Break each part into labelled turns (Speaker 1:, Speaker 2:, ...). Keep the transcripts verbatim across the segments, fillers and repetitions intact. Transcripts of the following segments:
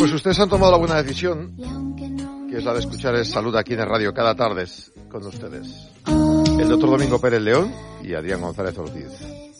Speaker 1: Pues ustedes han tomado la buena decisión, que es la de escuchar el Salud aquí en el radio cada tarde con ustedes. El doctor Domingo Pérez León y Adrián González Ortiz.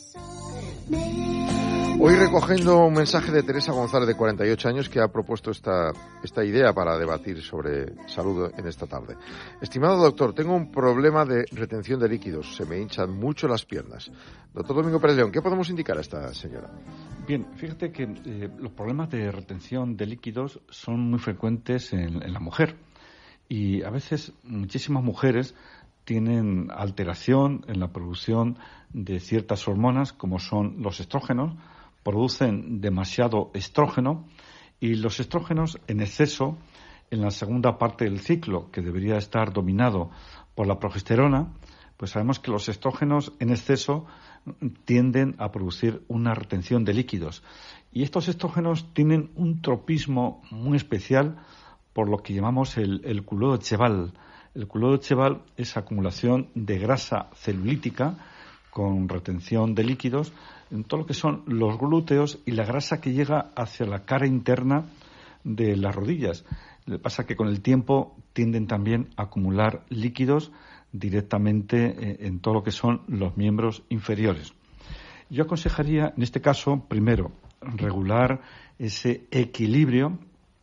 Speaker 1: Hoy recogiendo un mensaje de Teresa González, de cuarenta y ocho años, que ha propuesto esta, esta idea para debatir sobre salud en esta tarde. Estimado doctor, tengo un problema de retención de líquidos. Se me hinchan mucho las piernas. Doctor Domingo Pérez León, ¿qué podemos indicar a esta señora?
Speaker 2: Bien, fíjate que eh, los problemas de retención de líquidos son muy frecuentes en, en la mujer. Y a veces muchísimas mujeres tienen alteración en la producción de ciertas hormonas, como son los estrógenos. Producen demasiado estrógeno, y los estrógenos en exceso en la segunda parte del ciclo, que debería estar dominado por la progesterona, pues sabemos que los estrógenos en exceso tienden a producir una retención de líquidos. Y estos estrógenos tienen un tropismo muy especial por lo que llamamos el, el culot de Cheval. El culot de Cheval es acumulación de grasa celulítica con retención de líquidos en todo lo que son los glúteos y la grasa que llega hacia la cara interna de las rodillas. Le pasa que con el tiempo tienden también a acumular líquidos directamente en todo lo que son los miembros inferiores. Yo aconsejaría, en este caso, primero, regular ese equilibrio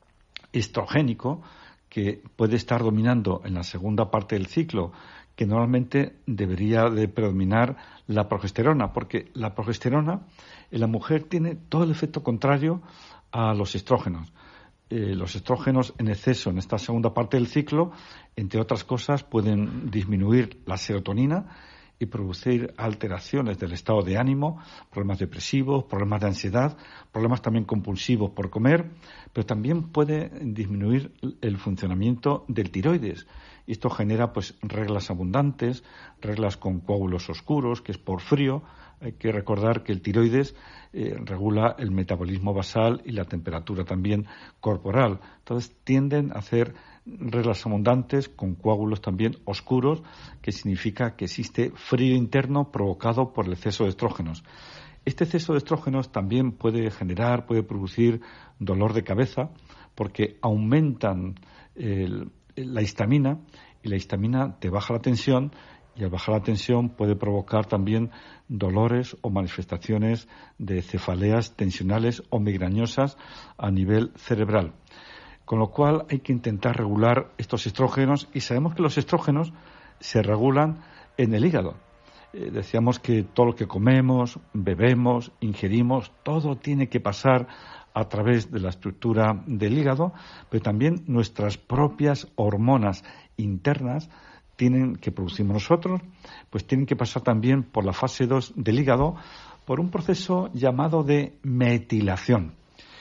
Speaker 2: estrogénico que puede estar dominando en la segunda parte del ciclo, que normalmente debería de predominar la progesterona, porque la progesterona en la mujer tiene todo el efecto contrario a los estrógenos. Eh, los estrógenos en exceso en esta segunda parte del ciclo, entre otras cosas, pueden disminuir la serotonina y producir alteraciones del estado de ánimo, problemas depresivos, problemas de ansiedad, problemas también compulsivos por comer, pero también puede disminuir el funcionamiento del tiroides. Y esto genera pues reglas abundantes, reglas con coágulos oscuros, que es por frío. Hay que recordar que el tiroides eh, regula el metabolismo basal y la temperatura también corporal. Entonces tienden a hacer reglas abundantes con coágulos también oscuros, que significa que existe frío interno provocado por el exceso de estrógenos. Este exceso de estrógenos también puede generar, puede producir dolor de cabeza, porque aumentan el, la histamina, y la histamina te baja la tensión, y al bajar la tensión puede provocar también dolores o manifestaciones de cefaleas tensionales o migrañosas a nivel cerebral. Con lo cual hay que intentar regular estos estrógenos, y sabemos que los estrógenos se regulan en el hígado. Eh, decíamos que todo lo que comemos, bebemos, ingerimos, todo tiene que pasar a través de la estructura del hígado, pero también nuestras propias hormonas internas tienen que producimos nosotros, pues tienen que pasar también por la fase dos del hígado, por un proceso llamado de metilación.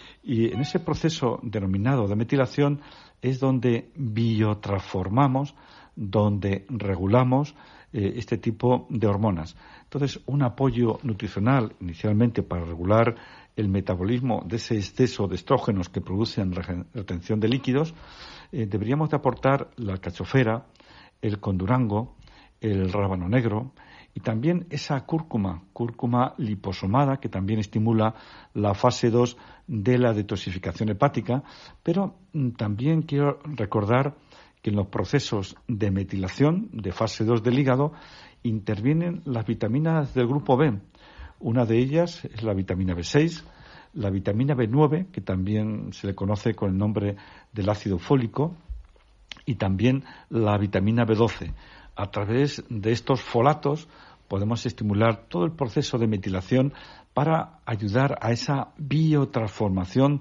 Speaker 2: Y en ese proceso denominado de metilación es donde biotransformamos, donde regulamos eh, este tipo de hormonas. Entonces, un apoyo nutricional inicialmente para regular el metabolismo de ese exceso de estrógenos que producen retención de líquidos, eh, deberíamos de aportar la alcachofera, el condurango, el rábano negro y también esa cúrcuma, cúrcuma liposomada, que también estimula la fase dos de la detoxificación hepática, pero también quiero recordar que en los procesos de metilación de fase dos del hígado intervienen las vitaminas del grupo B. Una de ellas es la vitamina B seis, la vitamina B nueve, que también se le conoce con el nombre del ácido fólico, y también la vitamina B doce. A través de estos folatos podemos estimular todo el proceso de metilación para ayudar a esa biotransformación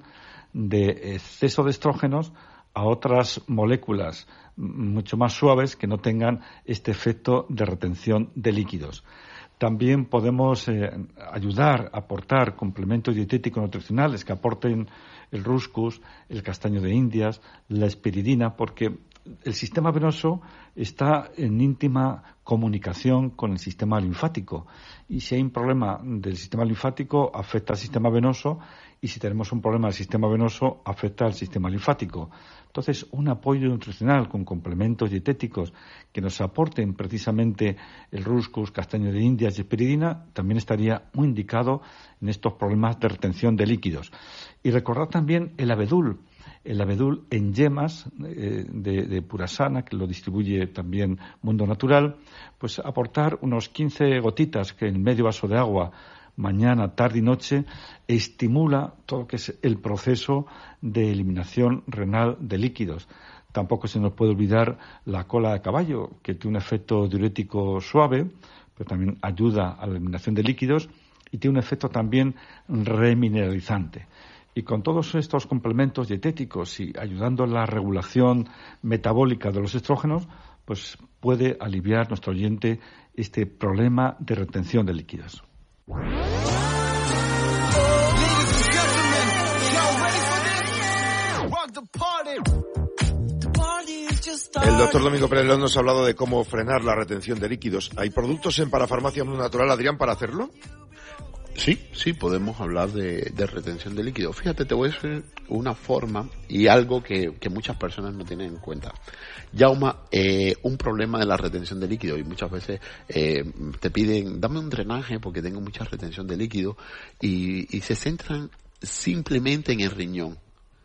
Speaker 2: de exceso de estrógenos a otras moléculas mucho más suaves que no tengan este efecto de retención de líquidos. También podemos eh, ayudar a aportar complementos dietéticos nutricionales que aporten el rúscus, el castaño de Indias, la espiridina, porque el sistema venoso está en íntima comunicación con el sistema linfático, y si hay un problema del sistema linfático afecta al sistema venoso, y si tenemos un problema del sistema venoso afecta al sistema linfático. Entonces, un apoyo nutricional con complementos dietéticos que nos aporten precisamente el rúscus, castaño de Indias y espiridina también estaría muy indicado en estos problemas de retención de líquidos. Y recordar también el abedul. el abedul en yemas eh, de, de Purasana, que lo distribuye también Mundo Natural, pues aportar unos quince gotitas que en medio vaso de agua mañana, tarde y noche estimula todo lo que es el proceso de eliminación renal de líquidos. Tampoco se nos puede olvidar la cola de caballo, que tiene un efecto diurético suave, pero también ayuda a la eliminación de líquidos y tiene un efecto también remineralizante. Y con todos estos complementos dietéticos y ayudando a la regulación metabólica de los estrógenos, pues puede aliviar nuestro oyente este problema de retención de líquidos.
Speaker 1: El doctor Domingo Pérez León nos ha hablado de cómo frenar la retención de líquidos. ¿Hay productos en Parafarmacia Mundo Natural, Adrián, para hacerlo?
Speaker 3: Sí, sí, podemos hablar de, de retención de líquidos. Fíjate, te voy a decir una forma y algo que, que muchas personas no tienen en cuenta. Yauma, eh, un problema de la retención de líquidos, y muchas veces eh, te piden, dame un drenaje porque tengo mucha retención de líquidos, y, y se centran simplemente en el riñón.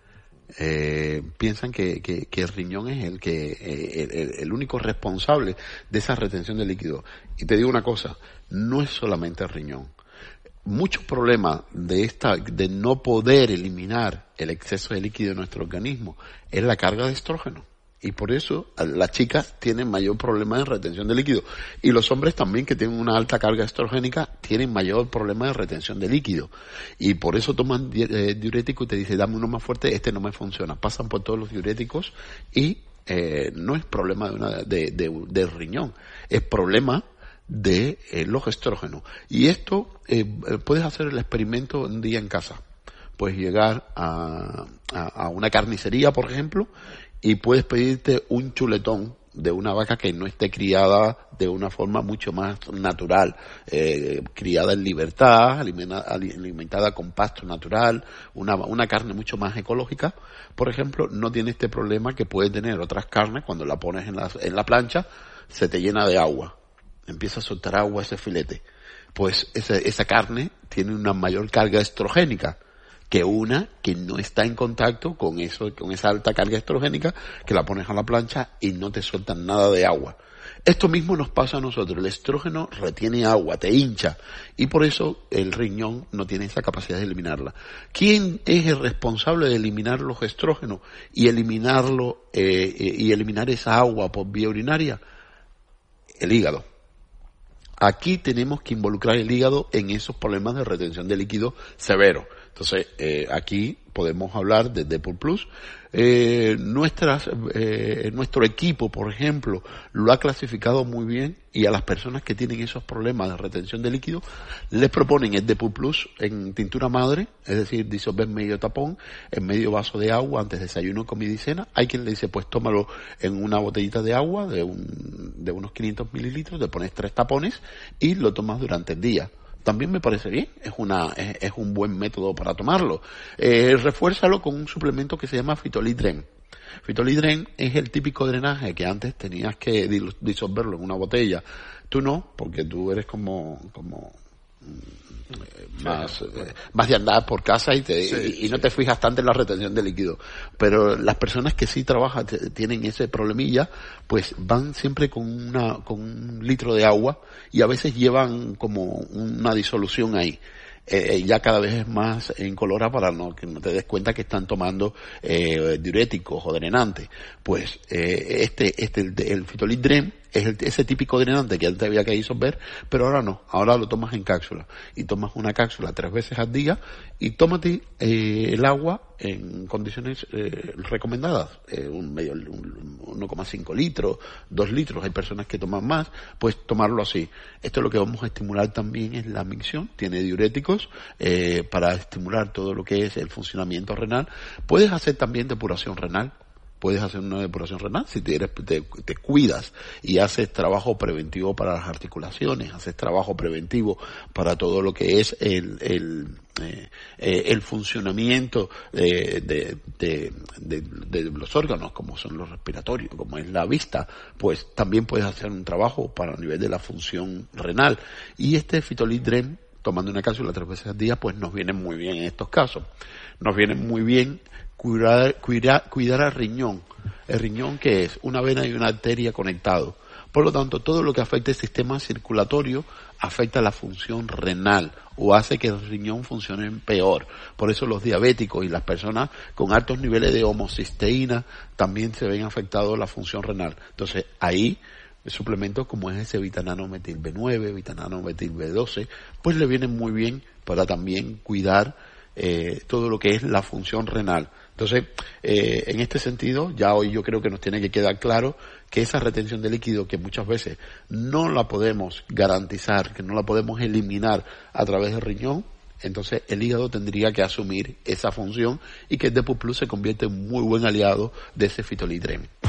Speaker 3: Eh, piensan que, que, que el riñón es el que eh, el, el único responsable de esa retención de líquidos. Y te digo una cosa, no es solamente el riñón. Muchos problemas de esta, de no poder eliminar el exceso de líquido en nuestro organismo es la carga de estrógeno. Y por eso las chicas tienen mayor problema de retención de líquido. Y los hombres también, que tienen una alta carga estrogénica, tienen mayor problema de retención de líquido. Y por eso toman eh, diurético y te dicen, dame uno más fuerte, este no me funciona. Pasan por todos los diuréticos y eh, no es problema de una, de, de, de riñón, es problema de eh, los estrógenos. Y esto, eh, puedes hacer el experimento un día en casa. Puedes llegar a, a, a una carnicería, por ejemplo, y puedes pedirte un chuletón de una vaca que no esté criada de una forma mucho más natural, eh, criada en libertad, alimentada, alimentada con pasto natural, una, una carne mucho más ecológica. Por ejemplo, no tiene este problema que puede tener otras carnes. Cuando la pones en la, en la plancha, se te llena de agua, empieza a soltar agua ese filete. Pues esa, esa carne tiene una mayor carga estrogénica que una que no está en contacto con eso, con esa alta carga estrogénica, que la pones a la plancha y no te sueltan nada de agua. Esto mismo nos pasa a nosotros. El estrógeno retiene agua, te hincha, y por eso el riñón no tiene esa capacidad de eliminarla. ¿Quién es el responsable de eliminar los estrógenos y eliminarlo eh, y eliminar esa agua por vía urinaria? El hígado. Aquí tenemos que involucrar el hígado en esos problemas de retención de líquido severo. Entonces, eh, aquí podemos hablar de Depur Plus. Eh, nuestras, eh, nuestro equipo, por ejemplo, lo ha clasificado muy bien, y a las personas que tienen esos problemas de retención de líquido les proponen el Depur Plus en tintura madre, es decir, disolver medio tapón en medio vaso de agua antes de desayuno, comida y cena. Hay quien le dice, pues tómalo en una botellita de agua de, un, de unos quinientos mililitros, le pones tres tapones y lo tomas durante el día. También me parece bien, es una es, es un buen método para tomarlo. Eh, refuérzalo con un suplemento que se llama Fitolidren. Fitolidren es el típico drenaje que antes tenías que disolverlo en una botella. Tú no, porque tú eres como como más, eh, más de andar por casa y, te, sí, y, y no sí. te fijas tanto en la retención de líquido. Pero las personas que sí trabajan, t- tienen ese problemilla, pues van siempre con una con un litro de agua, y a veces llevan como una disolución ahí. Eh, ya cada vez es más incolora para no que no te des cuenta que están tomando eh, diuréticos o drenantes. Pues eh, este este el, el Fitolidren es el, ese típico drenante que antes había que disolver, pero ahora no, ahora lo tomas en cápsula, y tomas una cápsula tres veces al día, y tómate eh, el agua en condiciones eh, recomendadas, eh, un medio, un, uno coma cinco litros, dos litros, hay personas que toman más, pues tomarlo así. Esto lo que vamos a estimular también es la micción, tiene diuréticos eh, para estimular todo lo que es el funcionamiento renal. Puedes hacer también depuración renal. Puedes hacer una depuración renal si te, te, te cuidas y haces trabajo preventivo para las articulaciones, haces trabajo preventivo para todo lo que es el el, eh, eh, el funcionamiento de, de, de, de, de los órganos, como son los respiratorios, como es la vista. Pues también puedes hacer un trabajo para el nivel de la función renal. Y este Fitolidren, tomando una cápsula tres veces al día, pues nos viene muy bien en estos casos. Nos viene muy bien cuidar, cuidar, cuidar al riñón. El riñón, ¿qué es? Una vena y una arteria conectados. Por lo tanto, todo lo que afecta el sistema circulatorio afecta la función renal o hace que el riñón funcione peor. Por eso los diabéticos y las personas con altos niveles de homocisteína también se ven afectados la función renal. Entonces, ahí suplementos como es ese vitanano metil B nueve, vitanano metil B doce, pues le vienen muy bien para también cuidar eh, todo lo que es la función renal. Entonces, eh, en este sentido, ya hoy yo creo que nos tiene que quedar claro que esa retención de líquido, que muchas veces no la podemos garantizar, que no la podemos eliminar a través del riñón, entonces el hígado tendría que asumir esa función y que el Depur Plus se convierte en muy buen aliado de ese fitolitren.